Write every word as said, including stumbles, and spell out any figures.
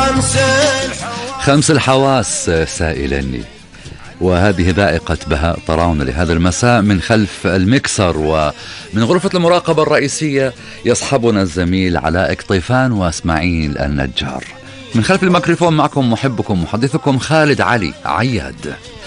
خمس الحواس سائلني. وهذه ذائقة بهاء طراونة لهذا المساء من خلف المكسر، ومن غرفة المراقبة الرئيسية يصحبنا الزميل علاء قطيفان واسماعيل النجار. من خلف الميكروفون معكم محبكم محدثكم خالد علي عياد.